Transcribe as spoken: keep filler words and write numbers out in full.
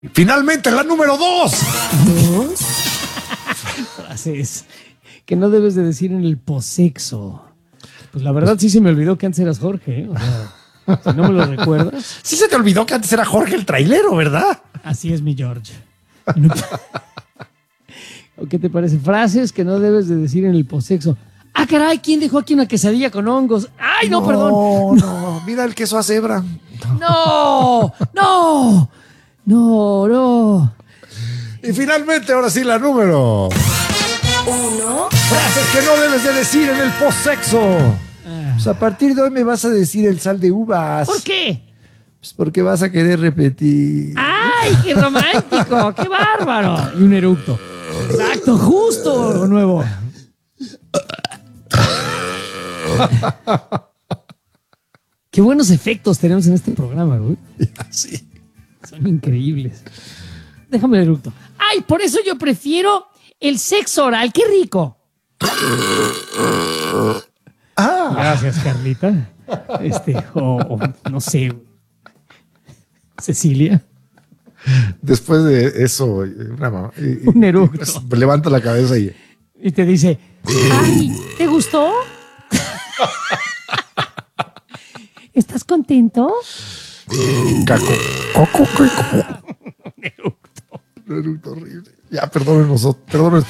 Finalmente, la número dos. ¿Dos? Frases que no debes de decir en el posexo. Pues la verdad sí se me olvidó que antes eras Jorge, ¿eh? O sea, si no me lo recuerdas. Sí se te olvidó que antes era Jorge el trailero, ¿verdad? Así es mi George. ¿O qué te parece? Frases que no debes de decir en el posexo. Ah, caray, ¿quién dejó aquí una quesadilla con hongos? Ay, no, no perdón. No, no, mira el queso a cebra. No, no, no, no. Y finalmente, ahora sí, la número Uno. frases que no debes de decir en el postsexo. Ah. Pues a partir de hoy me vas a decir el sal de uvas. ¿Por qué? Pues porque vas a querer repetir. ¡Ay, qué romántico! ¡Qué bárbaro! Y un eructo. Exacto, justo lo nuevo. Qué buenos efectos tenemos en este programa, güey. Sí. Son increíbles. Déjame el eructo. ¡Ay, por eso yo prefiero el sexo oral! ¡Qué rico! Ah, Gracias, Carlita. Este, o, o no sé, Cecilia. después de eso, una mamá, y- y- Un eructo. pues, levanta la cabeza y Y te dice, ay, ¿te gustó? ¿Estás contento? caco, coco, coco. Un eructo horrible. Ya, perdónenos, perdónenos.